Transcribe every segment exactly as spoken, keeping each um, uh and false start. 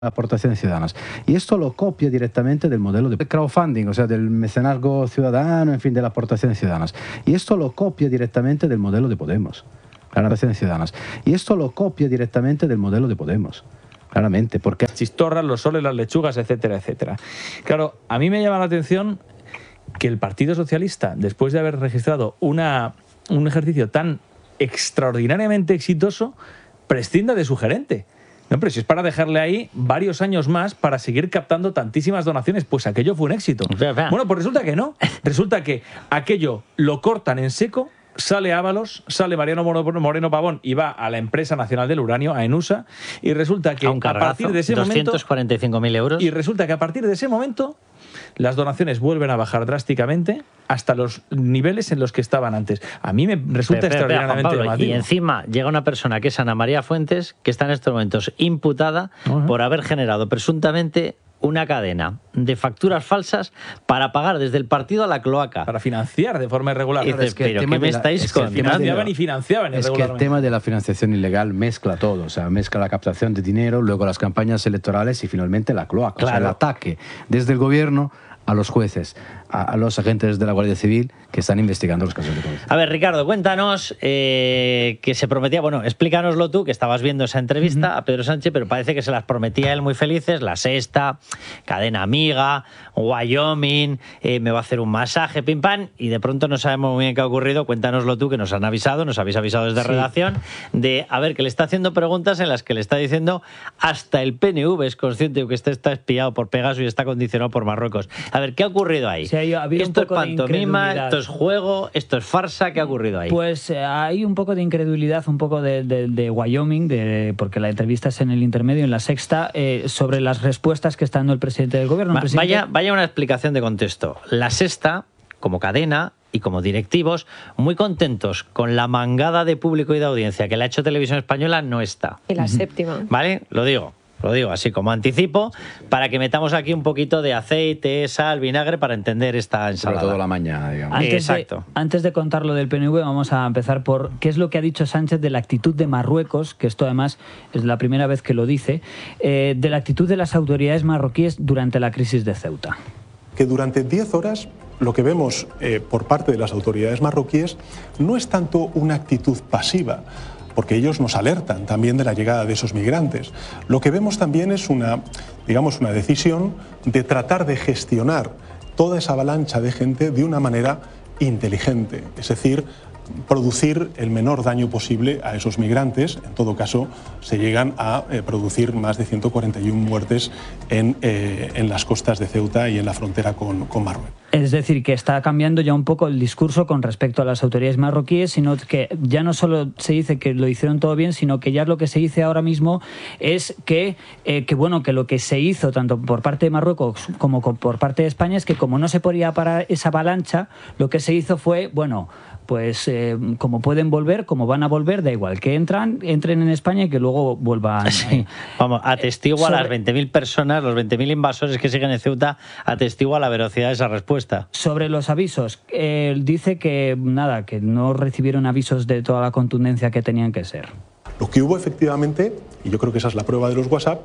aportaciones ciudadanas. Y esto lo copia directamente del modelo de crowdfunding, o sea, del mecenazgo ciudadano, en fin, de las aportaciones ciudadanas. Y esto lo copia directamente del modelo de Podemos. Aportaciones ciudadanas. Y esto lo copia directamente del modelo de Podemos. Claramente, porque... Chistorras, los soles, las lechugas, etcétera, etcétera. Claro, a mí me llama la atención que el Partido Socialista, después de haber registrado una, un ejercicio tan extraordinariamente exitoso, prescinda de su gerente. No, pero si es para dejarle ahí varios años más para seguir captando tantísimas donaciones, pues aquello fue un éxito. Bueno, pues resulta que no. Resulta que aquello lo cortan en seco, sale Ábalos, sale Mariano Moreno Pavón y va a la Empresa Nacional del Uranio, a ENUSA, y resulta que a, un cargazo, a partir de ese doscientos cuarenta y cinco mil euros. Y resulta que a partir de ese momento las donaciones vuelven a bajar drásticamente hasta los niveles en los que estaban antes. A mí me resulta pero, pero, extraordinariamente Pablo, llamativo. Y encima llega una persona que es Ana María Fuentes, que está en estos momentos imputada uh-huh. por haber generado presuntamente una cadena de facturas falsas para pagar desde el partido a la cloaca. Para financiar de forma irregular. Y dices, es que pero ¿qué me la, estáis es que financiaban y financiaban Es que el tema de la financiación ilegal mezcla todo. O sea, mezcla la captación de dinero, luego las campañas electorales y finalmente la cloaca. Claro. O sea, el ataque desde el gobierno a los jueces, a, a los agentes de la Guardia Civil que están investigando los casos de corrupción. A ver, Ricardo, cuéntanos eh, que se prometía, bueno, explícanoslo tú, que estabas viendo esa entrevista uh-huh. a Pedro Sánchez, pero parece que se las prometía él muy felices, La Sexta, Cadena Amiga, Wyoming, eh, me va a hacer un masaje, pim pam, y de pronto no sabemos muy bien qué ha ocurrido. Cuéntanoslo tú, que nos han avisado, nos habéis avisado desde sí. redacción, de, a ver, que le está haciendo preguntas en las que le está diciendo hasta el P N V es consciente de que este está espiado por Pegasus y está condicionado por Marruecos. A ver, ¿qué ha ocurrido ahí? Sí, ha habido esto un poco es pantomima, esto es juego, esto es farsa, ¿qué ha ocurrido ahí? Pues eh, hay un poco de incredulidad, un poco de, de, de Wyoming, de, porque la entrevista es en el intermedio, en La Sexta, eh, sobre las respuestas que está dando el presidente del gobierno. Va, presidente... Vaya, vaya una explicación de contexto. La Sexta, como cadena y como directivos, muy contentos con la mangada de público y de audiencia que le ha hecho Televisión Española, no está. Y La Séptima. ¿Vale? Lo digo. Lo digo así como anticipo, para que metamos aquí un poquito de aceite, sal, vinagre, para entender esta ensalada. Sobre todo la mañana, digamos. Antes Exacto. De, antes de contar lo del P N V, vamos a empezar por qué es lo que ha dicho Sánchez de la actitud de Marruecos, que esto además es la primera vez que lo dice, eh, de la actitud de las autoridades marroquíes durante la crisis de Ceuta. Que durante diez horas lo que vemos eh, por parte de las autoridades marroquíes no es tanto una actitud pasiva, porque ellos nos alertan también de la llegada de esos migrantes. Lo que vemos también es una, digamos, una decisión de tratar de gestionar toda esa avalancha de gente de una manera inteligente, es decir, producir el menor daño posible a esos migrantes. En todo caso, se llegan a eh, producir más de ciento cuarenta y una muertes en, eh, en las costas de Ceuta y en la frontera con, con Marruecos. Es decir, que está cambiando ya un poco el discurso con respecto a las autoridades marroquíes, sino que ya no solo se dice que lo hicieron todo bien, sino que ya lo que se dice ahora mismo es que, eh, que, bueno, que lo que se hizo tanto por parte de Marruecos como por parte de España es que como no se podía parar esa avalancha, lo que se hizo fue, bueno, pues eh, como pueden volver, como van a volver, da igual, que entran, entren en España y que luego vuelvan. Sí. Vamos, atestigua sobre... a las veinte mil personas, los veinte mil invasores que siguen en Ceuta, atestigua la velocidad de esa respuesta. Sobre los avisos, eh, dice que nada, que no recibieron avisos de toda la contundencia que tenían que ser. Lo que hubo efectivamente, y yo creo que esa es la prueba de los WhatsApp,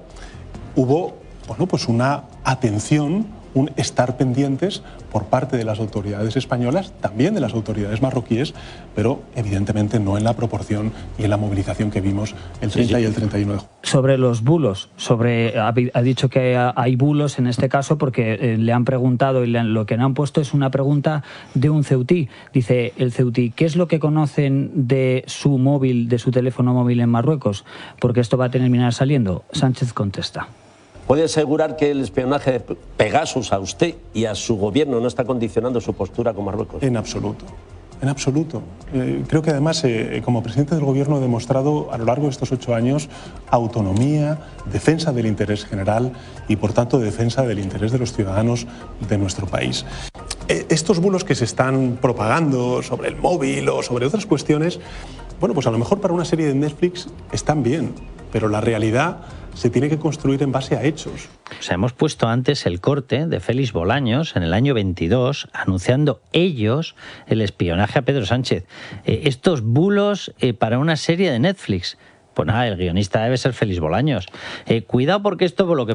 hubo, bueno, pues una atención, un estar pendientes por parte de las autoridades españolas, también de las autoridades marroquíes, pero evidentemente no en la proporción y en la movilización que vimos el treinta sí, sí. y el treinta y uno de junio. Sobre los bulos, sobre, ha, ha dicho que hay bulos en este caso porque eh, le han preguntado y le han, lo que le han puesto es una pregunta de un ceutí. Dice el ceutí, ¿qué es lo que conocen de su móvil, de su teléfono móvil en Marruecos? Porque esto va a terminar saliendo. Sánchez contesta. ¿Puede asegurar que el espionaje de Pegasus a usted y a su gobierno no está condicionando su postura con Marruecos? En absoluto, en absoluto. Eh, creo que además, eh, como presidente del gobierno, he demostrado a lo largo de estos ocho años autonomía, defensa del interés general y, por tanto, defensa del interés de los ciudadanos de nuestro país. Eh, estos bulos que se están propagando sobre el móvil o sobre otras cuestiones, bueno, pues a lo mejor para una serie de Netflix están bien, pero la realidad se tiene que construir en base a hechos. O sea, hemos puesto antes el corte de Félix Bolaños en el año veintidós, anunciando ellos el espionaje a Pedro Sánchez. Eh, estos bulos eh, para una serie de Netflix. Pues nada, el guionista debe ser Félix Bolaños. Eh, cuidado porque esto, por lo que